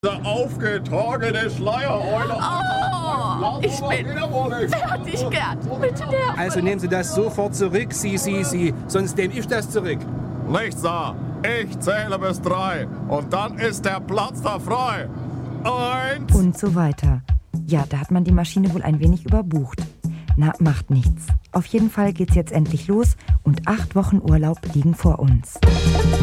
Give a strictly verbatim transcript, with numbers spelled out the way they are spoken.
Diese aufgetragene Schleiereule. Oh, ich bin fertig, Gerd. Bitte der. Also nehmen Sie das sofort zurück, Sie, Sie, Sie. Sonst nehme ich das zurück. Nichts da. Ich zähle bis drei. Und dann ist der Platz da frei. Eins. Und so weiter. Ja, da hat man die Maschine wohl ein wenig überbucht. Na, macht nichts. Auf jeden Fall geht's jetzt endlich los und acht Wochen Urlaub liegen vor uns.